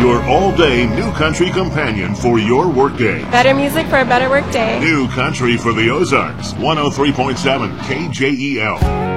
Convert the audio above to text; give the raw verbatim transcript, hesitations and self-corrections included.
Your all-day new country companion for your workday. Better music for a better workday. New country for the Ozarks. one oh three point seven K J E L.